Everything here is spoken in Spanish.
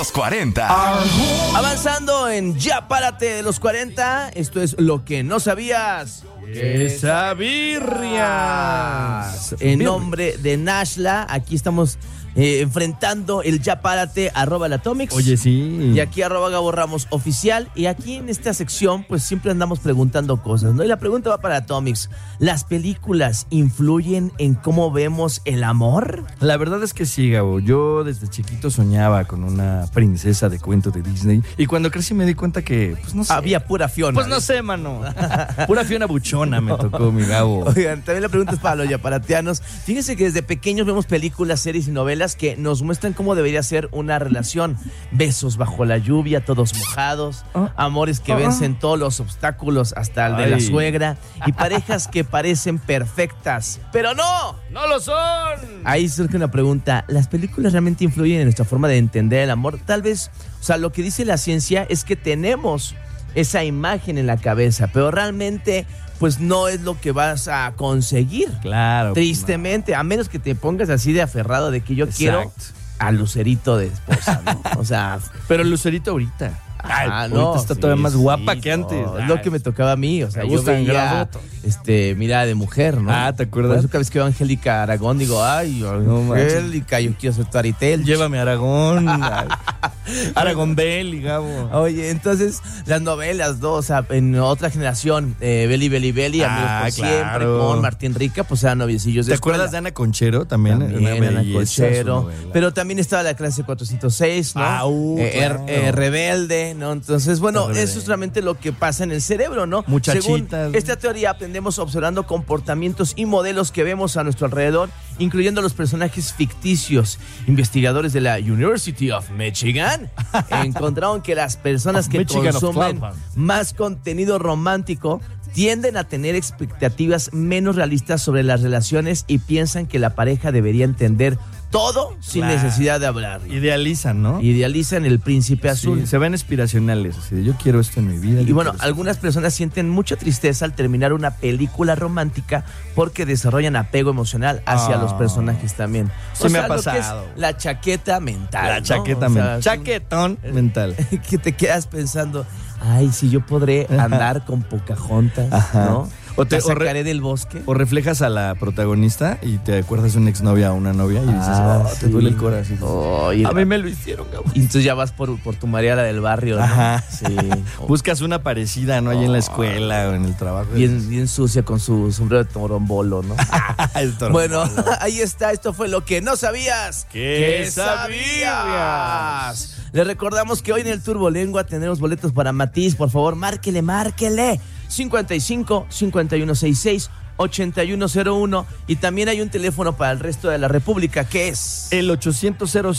Los 40. Avanzando en Ya Párate de los 40, esto es lo que no sabías. ¡Esa birria! En nombre de Nashla, aquí estamos enfrentando el Ya Párate, @Latomics. Oye, sí. Y aquí @Gabo Ramos oficial. Y aquí en esta sección, pues siempre andamos preguntando cosas, ¿no? Y la pregunta va para Atomics. ¿Las películas influyen en cómo vemos el amor? La verdad es que sí, Gabo. Yo desde chiquito soñaba con una princesa de cuento de Disney. Y cuando crecí me di cuenta que, pues no sé. Había pura Fiona. Pues no sé, mano. Pura Fiona buchona me tocó, mi Gabo. Oigan, también la pregunta es para los yaparateanos. Fíjense que desde pequeños vemos películas, series y novelas que nos muestran cómo debería ser una relación. Besos bajo la lluvia, todos mojados, amores que vencen todos los obstáculos, hasta el de la suegra, y parejas que parecen perfectas, pero no. ¡No lo son! Ahí surge una pregunta. ¿Las películas realmente influyen en nuestra forma de entender el amor? Tal vez, o sea, lo que dice la ciencia es que tenemos esa imagen en la cabeza, pero realmente pues no es lo que vas a conseguir. Claro. Tristemente, a menos que te pongas así de aferrado de que yo quiero a Lucerito de esposa, ¿no? O sea, pero Lucerito ahorita. No, está todavía más guapa que antes. Es lo que me tocaba a mí, o sea, yo gustan veía mirada de mujer, ¿no? ¿te acuerdas? Por eso cada vez que veo a Angélica Aragón digo, ay, Angélica, yo quiero ser tu Aritel. Llévame a Aragón. Aragón Bell y Gabo. Oye, entonces, las novelas, ¿no? O sea, en otra generación, Beli, Amigos por Siempre, con Martín Rica, pues eran noviecillos de escuela. ¿Te acuerdas de Ana Conchero también? También Ana Conchero. Pero también estaba la clase 406, ¿no? Rebelde, ¿no? Entonces, bueno, eso es realmente lo que pasa en el cerebro, ¿no? Muchachitas. Según esta teoría, aprendemos observando comportamientos y modelos que vemos a nuestro alrededor, incluyendo los personajes ficticios. Investigadores de la University of Michigan encontraron que las personas que consumen más contenido romántico tienden a tener expectativas menos realistas sobre las relaciones y piensan que la pareja debería entender todo sin necesidad de hablar. Idealizan, ¿no? Idealizan el príncipe azul. Sí, se ven inspiracionales, así de yo quiero esto en mi vida. Y bueno, algunas personas sienten mucha tristeza al terminar una película romántica porque desarrollan apego emocional hacia los personajes también. Sí, me ha pasado. La chaqueta mental. La chaqueta mental. Chaquetón mental. Que te quedas pensando, ay, si yo podré andar con Pocahontas, ¿no? O te sacaré del bosque. O reflejas a la protagonista y te acuerdas de una exnovia o una novia y dices, te duele el corazón. A mí me lo hicieron, Gabo. Y entonces ya vas por tu Mariela del barrio, ¿no? Ajá. Sí. Buscas una parecida, ¿no? Ahí en la escuela o en el trabajo. Bien sucia con su sombrero de torombolo, ¿no? Bueno, ahí está. Esto fue lo que no sabías. ¿Qué sabías? Les recordamos que hoy en el Turbolengua tenemos boletos para Matiz. Por favor, márquele. 55 5166 8101 y también hay un teléfono para el resto de la República que es el 800